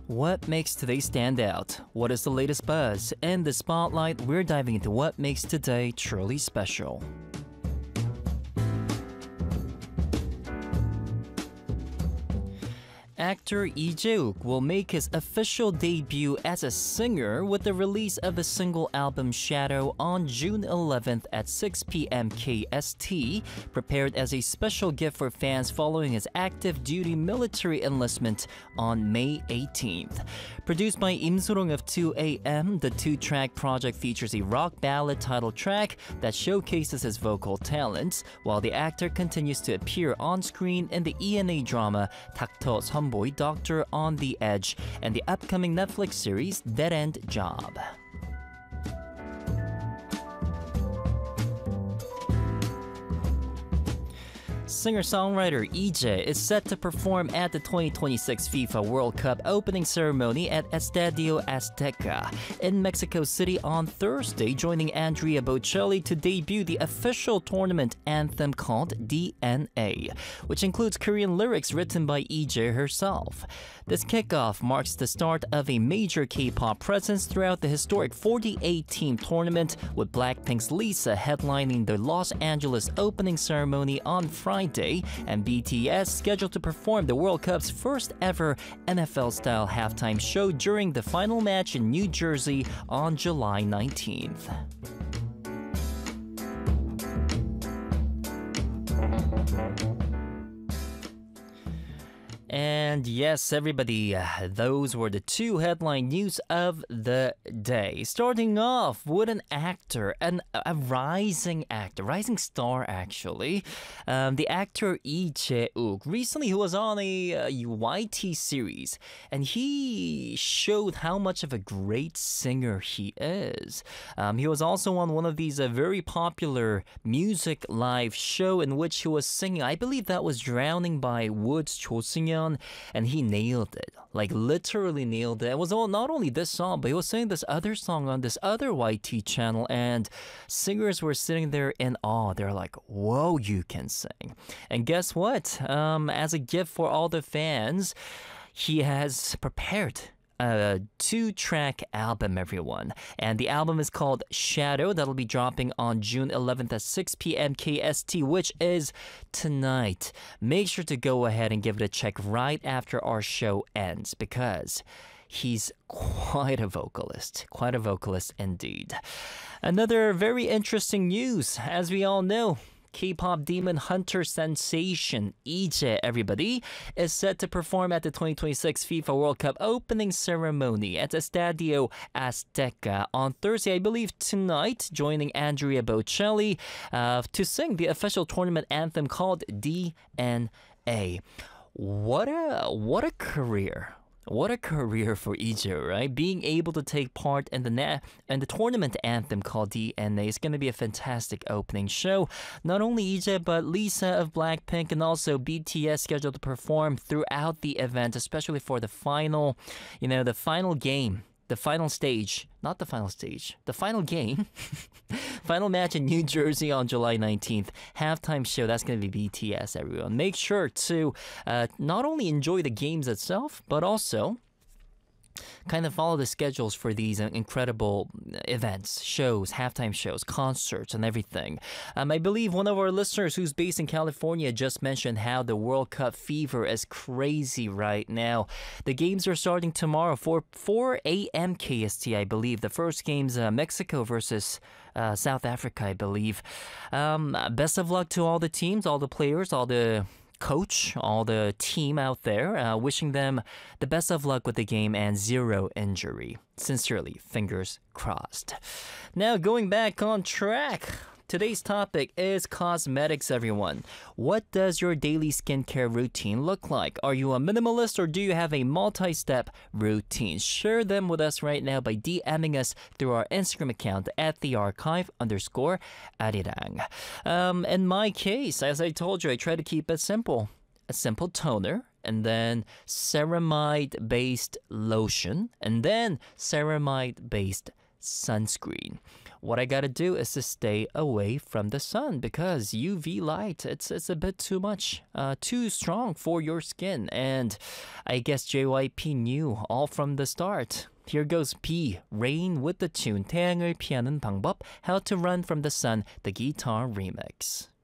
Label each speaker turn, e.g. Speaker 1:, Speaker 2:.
Speaker 1: What makes today stand out? What is the latest buzz? In the spotlight, we're diving into what makes today truly special. Actor Lee Jae-wook will make his official debut as a singer with the release of the single album Shadow on June 11th at 6 p.m. KST, prepared as a special gift for fans following his active duty military enlistment on May 18th. Produced by Im Surong of 2AM, the two-track project features a rock ballad title track that showcases his vocal talents, while the actor continues to appear on screen in the ENA drama Dr. Boy Doctor on the Edge and the upcoming Netflix series Dead End Job. Singer-songwriter Lee Jae is set to perform at the 2026 FIFA World Cup opening ceremony at Estadio Azteca in Mexico City on Thursday, joining Andrea Bocelli to debut the official tournament anthem called DNA, which includes Korean lyrics written by Lee Jae herself. This kickoff marks the start of a major K-pop presence throughout the historic 48-team tournament, with Blackpink's Lisa headlining the Los Angeles opening ceremony on Friday, and BTS scheduled to perform the World Cup's first ever NFL-style halftime show during the final match in New Jersey on July 19th. And yes, everybody, those were the two headline news of the day. Starting off with an actor, a rising actor, rising star actually. The actor Lee Jae-wook. Recently, he was on a YT series, and he showed how much of a great singer he is. He was also on one of these very popular music live show in which he was singing. I believe that was Drowning by Woods Cho Seung-yeon. And he nailed it, like literally nailed it. It was not only this song, but he was singing this other song on this other YT channel, and singers were sitting there in awe. They're like, whoa, you can sing. And guess what? As a gift for all the fans, he has prepared a two-track album, everyone. And the album is called Shadow. That'll be dropping on June 11th at 6 p.m. KST, which is tonight. Make sure to go ahead and give it a check right after our show ends, because he's quite a vocalist indeed. Another very interesting news, as we all know, K-pop Demon Hunter sensation Lee Jae, everybody, is set to perform at the 2026 FIFA World Cup opening ceremony at Estadio Azteca on Thursday, I believe tonight, joining Andrea Bocelli to sing the official tournament anthem called DNA. What a career. What a career for Lee Jae, right? Being able to take part in the tournament anthem called DNA is going to be a fantastic opening show. Not only Lee Jae, but Lisa of Blackpink and also BTS scheduled to perform throughout the event, especially for the final game. The final game, final match in New Jersey on July 19th. Halftime show, that's going to be BTS, everyone. Make sure to not only enjoy the games itself, but also kind of follow the schedules for these incredible events, shows, halftime shows, concerts, and everything. I believe one of our listeners who's based in California just mentioned how the World Cup fever is crazy right now. The games are starting tomorrow for 4 a.m. KST, I believe. The first game's Mexico versus South Africa, I believe. Best of luck to all the teams, all the players, all the coach, all the team out there, wishing them the best of luck with the game and zero injury. Sincerely, fingers crossed. Now, going back on track. Today's topic is cosmetics, everyone. What does your daily skincare routine look like? Are you a minimalist or do you have a multi-step routine? Share them with us right now by DMing us through our Instagram account at thearchive_arirang. In my case, as I told you, I try to keep it simple. A simple toner, and then ceramide-based lotion, and then ceramide-based sunscreen. What I gotta do is to stay away from the sun because UV light, it's a bit too much, too strong for your skin. And I guess JYP knew all from the start. Here goes P, Rain with the tune 태양을 피하는 방법, How to Run from the Sun, the guitar remix.